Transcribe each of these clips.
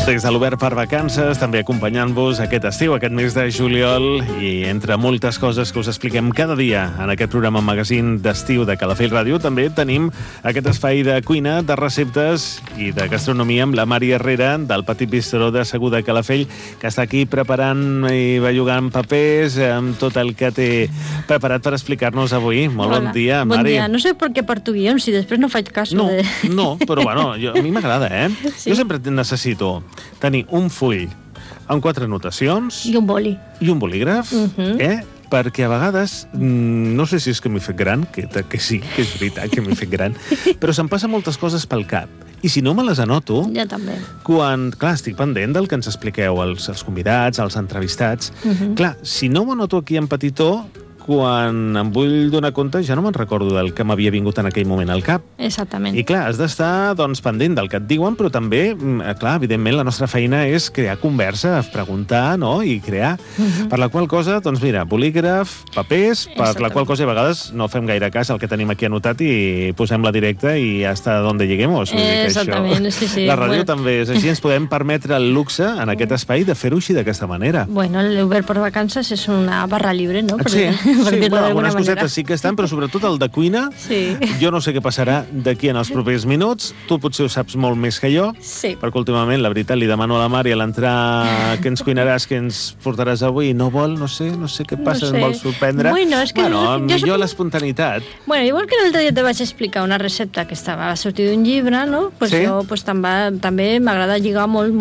Des de l'Obert per Vacances, també acompanyant-vos aquest estiu, aquest mes de juliol, i entre moltes coses que us expliquem cada dia en aquest programa magazín d'estiu de Calafell Ràdio, també tenim aquest espai de cuina, de receptes i de gastronomia amb la Mari Herrera, del Petit Bistró de Segur de Calafell, que està aquí preparant i bellugant papers amb tot el que té preparat per explicar-nos avui. Molt bon dia, Mari. Bon dia. No sé per què parto guions, si després no faig cas. No, però bueno, a mi m'agrada, Sí. Jo sempre necessito tenir un full amb 4 anotacions... I un boli. I un bolígraf, perquè a vegades, no sé si és que m'he fet gran, que sí, que és veritat que m'he fet gran, però se'm passen moltes coses pel cap. I si no me les anoto... Ja també. Quan, clar, estic pendent del que ens expliqueu, els convidats, els entrevistats. Clar, si no m'ho anoto aquí en petitó, quan em vull donar compte, ja no me'n recordo del que m'havia vingut en aquell moment al cap. Exactament. I clar, has d'estar doncs, pendent del que et diuen, però també, clar, evidentment, la nostra feina és crear conversa, preguntar, no?, i crear. Per la qual cosa, doncs mira, bolígraf, papers, per la qual cosa a vegades no fem gaire cas al que tenim aquí anotat i posem la directa i hasta donde lleguemos. Exactament, sí. La ràdio també és així, ens podem permetre el luxe en aquest espai de fer-ho així d'aquesta manera. Bueno, l'Obert per Vacances és una barra libre, no? Sí, bueno, algunes cosetes sí que estan, però sobretot el de cuina, jo no sé què passarà d'aquí en els propers minuts, tu potser ho saps molt més que jo, perquè últimament, la veritat, li demano a la Mari a l'entrar què ens cuinaràs, què ens portaràs avui, no vol, no sé què passa, em vol sorprendre. Bueno, és que... millor l'espontaneïtat. Bueno, igual que l'altre dia te vaig explicar una recepta que va sortir d'un llibre, no? Pues jo també m'agrada lligar molt,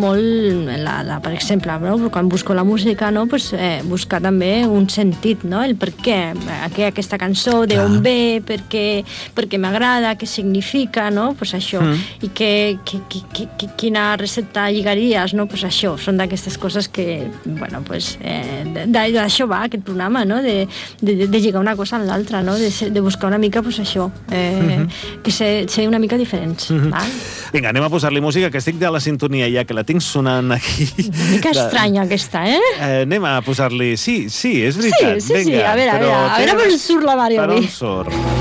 per exemple, no? Quan busco la música, no? Pues buscar també un sentit, no? El per què aquesta cançó, d'on ve, per què m'agrada, què significa, no? Pues això. I quina recepta lligaries, no? Pues això. Són d'aquestes coses que, bueno, pues d'això va aquest programa, no? De lligar una cosa amb l'altra, no? De buscar una mica, pues això, que ser una mica diferents. Vinga, anem a posar-li música, que estic de la sintonia ja, que la tinc sonant aquí. Una mica estranya aquesta, Anem a posar-li... Sí, és veritat. Sí, a veure per on surt la Mari avui. Per on surt?